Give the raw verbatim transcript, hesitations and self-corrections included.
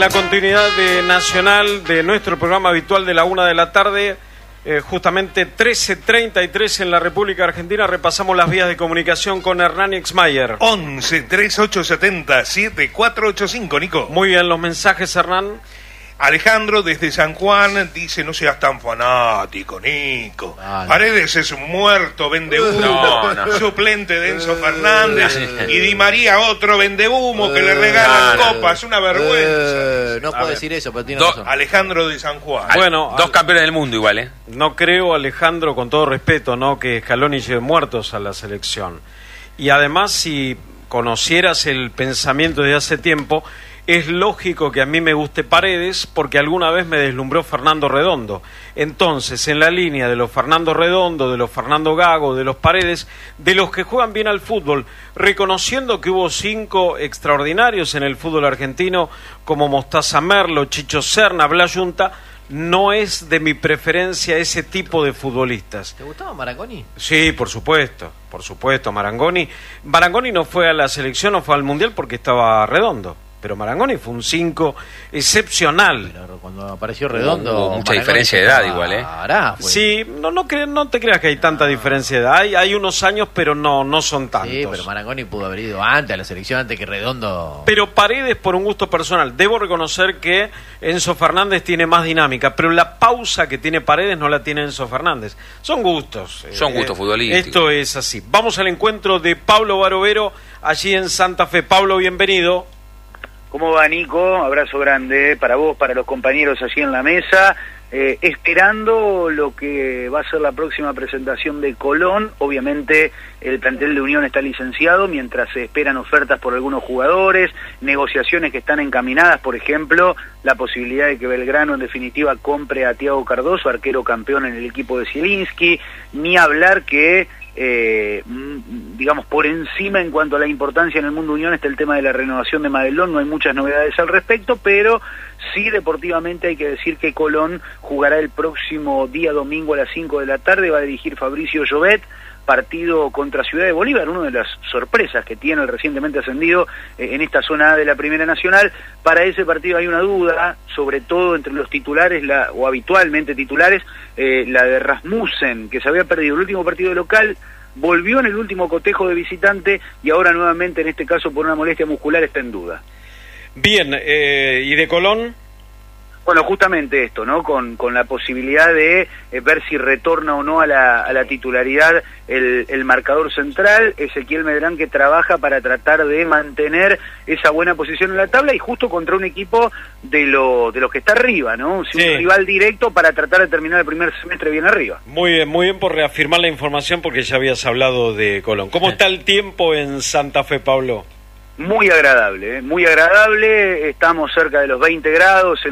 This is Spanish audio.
La continuidad de Nacional de nuestro programa habitual de la una de la tarde, eh, justamente trece treinta y tres en la República Argentina. Repasamos las vías de comunicación con Hernán Exmayer. once, treinta y ocho setenta, setenta y cuatro ochenta y cinco, Nico. Muy bien, los mensajes, Hernán. Alejandro desde San Juan dice: no seas tan fanático, Nico. Ah, no. Paredes es un muerto, vende humo, no, no. suplente de Enzo Fernández, y Di María otro vende humo que le regalan no, no. copas, una vergüenza. Eh, no A puedo ver, decir eso, pero tiene Do- razón. Alejandro de San Juan. Bueno, Dos al- campeones del mundo igual, ¿eh? No creo, Alejandro, con todo respeto, ¿no?, que Scaloni lleve muertos a la selección. Y además, si conocieras el pensamiento de hace tiempo, es lógico que a mí me guste Paredes, porque alguna vez me deslumbró Fernando Redondo. Entonces, en la línea de los Fernando Redondo, de los Fernando Gago, de los Paredes, de los que juegan bien al fútbol, reconociendo que hubo cinco extraordinarios en el fútbol argentino, como Mostaza Merlo, Chicho Serna, Blas Yunta, no es de mi preferencia ese tipo de futbolistas. ¿Te gustaba Marangoni? Sí, por supuesto, por supuesto, Marangoni. Marangoni no fue a la selección, no fue al Mundial porque estaba Redondo. Pero Marangoni fue un cinco excepcional. Pero cuando apareció Redondo... Hubo mucha Marangoni diferencia de estaba- edad igual, ¿eh? Pará, fue. Sí, no, no, cre- no te creas que hay tanta diferencia de edad. Hay, hay unos años, pero no, no son tantos. Sí, pero Marangoni pudo haber ido antes a la selección, antes que Redondo... Pero Paredes, por un gusto personal, debo reconocer que Enzo Fernández tiene más dinámica, pero la pausa que tiene Paredes no la tiene Enzo Fernández. Son gustos. Son gustos futbolísticos. Esto es así. Vamos al encuentro de Pablo Barovero, allí en Santa Fe. Pablo, bienvenido. ¿Cómo va, Nico? Abrazo grande para vos, para los compañeros allí en la mesa. Eh, esperando lo que va a ser la próxima presentación de Colón. Obviamente el plantel de Unión está licenciado, mientras se esperan ofertas por algunos jugadores, negociaciones que están encaminadas, por ejemplo, la posibilidad de que Belgrano en definitiva compre a Thiago Cardoso, arquero campeón en el equipo de Zielinski, ni hablar que... Eh, digamos, por encima en cuanto a la importancia en el mundo Unión está el tema de la renovación de Madelón. No hay muchas novedades al respecto, pero sí deportivamente hay que decir que Colón jugará el próximo día domingo a las cinco de la tarde, va a dirigir Fabricio Llobet, partido contra Ciudad de Bolívar, una de las sorpresas que tiene el recientemente ascendido eh, en esta zona A de la Primera Nacional. Para ese partido hay una duda, sobre todo entre los titulares, la, o habitualmente titulares, eh, la de Rasmussen, que se había perdido el último partido local, volvió en el último cotejo de visitante y ahora nuevamente, en este caso por una molestia muscular, está en duda. Bien, eh, ¿y de Colón? Bueno, justamente esto, ¿no? Con, con la posibilidad de eh, ver si retorna o no a la, a la titularidad el, el marcador central, Ezequiel Medrán, que trabaja para tratar de mantener esa buena posición en la tabla y justo contra un equipo de, lo, de los que está arriba, ¿no? Si Sí. Un rival directo para tratar de terminar el primer semestre bien arriba. Muy bien, muy bien por reafirmar la información porque ya habías hablado de Colón. ¿Cómo está el tiempo en Santa Fe, Pablo? Muy agradable, ¿eh? Muy agradable, estamos cerca de los veinte grados, en